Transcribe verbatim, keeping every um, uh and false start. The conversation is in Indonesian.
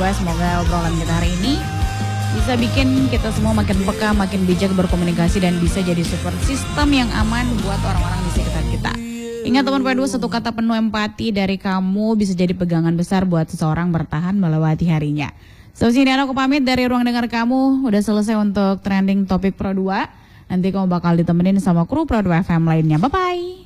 dua. Semoga obrolan kita hari ini bisa bikin kita semua makin peka, makin bijak berkomunikasi dan bisa jadi support system yang aman buat orang-orang di sekitar kita. Ingat teman P dua, satu kata penuh empati dari kamu bisa jadi pegangan besar buat seseorang bertahan melewati harinya. So, sini aku pamit dari ruang dengar kamu. Udah selesai untuk trending topik Pro dua. Nanti kamu bakal ditemenin sama kru Pro dua F M lainnya. Bye-bye.